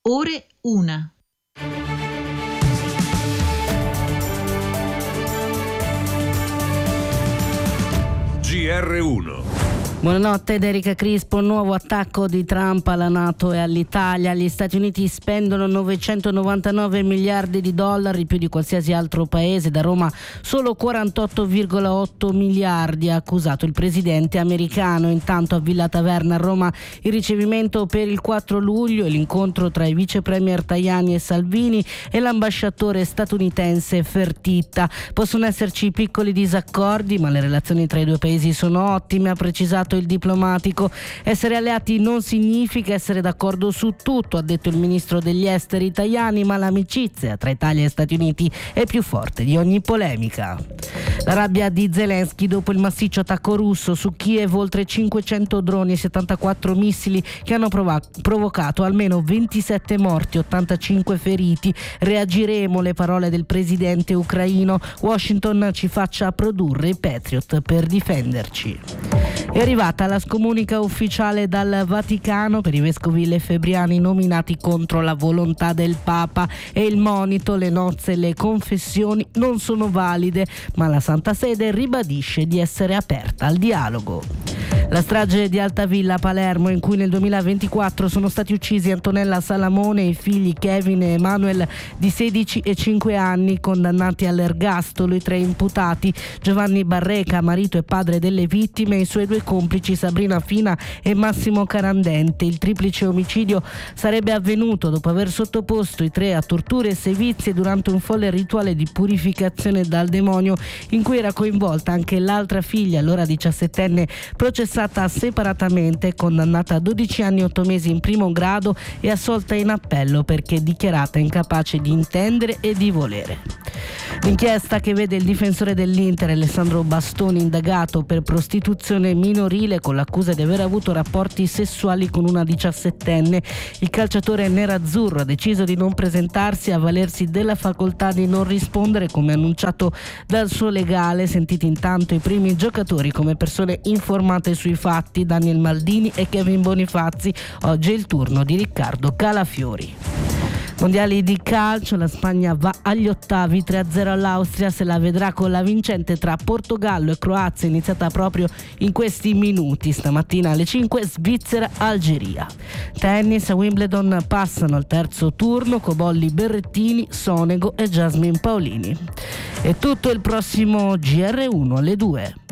Ore 1. GR1. Buonanotte ed Erika Crispo. Nuovo attacco di Trump alla NATO e all'Italia. Gli Stati Uniti spendono 999 miliardi di dollari, più di qualsiasi altro paese. Da Roma solo 48,8 miliardi, ha accusato il presidente americano. Intanto a Villa Taverna a Roma il ricevimento per il 4 luglio e l'incontro tra i vice premier Tajani e Salvini e l'ambasciatore statunitense Fertitta. Possono esserci piccoli disaccordi, ma le relazioni tra i due paesi sono ottime, ha precisato il diplomatico. Essere alleati non significa essere d'accordo su tutto, ha detto il ministro degli esteri Tajani, ma l'amicizia tra Italia e Stati Uniti è più forte di ogni polemica. La rabbia di Zelensky dopo il massiccio attacco russo su Kiev, oltre 500 droni e 74 missili che hanno provocato almeno 27 morti, 85 feriti. Reagiremo, le parole del presidente ucraino. Washington ci faccia produrre i Patriot per difenderci. È arrivata la scomunica ufficiale dal Vaticano per i vescovi lefebbriani nominati contro la volontà del Papa e il monito: le nozze e le confessioni non sono valide, ma la Santa Sede ribadisce di essere aperta al dialogo. La strage di Altavilla a Palermo, in cui nel 2024 sono stati uccisi Antonella Salamone e i figli Kevin e Emanuel di 16 e 5 anni, condannati all'ergastolo i 3 imputati: Giovanni Barreca, marito e padre delle vittime, e i suoi 2 complici Sabrina Fina e Massimo Carandente. Il triplice omicidio sarebbe avvenuto dopo aver sottoposto i 3 a torture e sevizie durante un folle rituale di purificazione dal demonio in cui era coinvolta anche l'altra figlia, allora 17enne, processata separatamente, condannata a 12 anni e 8 mesi in primo grado e assolta in appello perché dichiarata incapace di intendere e di volere. L'inchiesta che vede il difensore dell'Inter Alessandro Bastoni indagato per prostituzione minorile con l'accusa di aver avuto rapporti sessuali con una 17enne. Il calciatore nerazzurro ha deciso di non presentarsi e avvalersi della facoltà di non rispondere, come annunciato dal suo legale. Sentiti intanto i primi giocatori come persone informate sui fatti: Daniel Maldini e Kevin Bonifazzi. Oggi è il turno di Riccardo Calafiori. Mondiali di calcio, la Spagna va agli ottavi, 3-0 all'Austria, se la vedrà con la vincente tra Portogallo e Croazia, iniziata proprio in questi minuti. Stamattina alle 5 Svizzera-Algeria. Tennis, a Wimbledon passano al terzo turno Cobolli, Berrettini, Sonego e Jasmine Paolini. È tutto, il prossimo GR1 alle 2.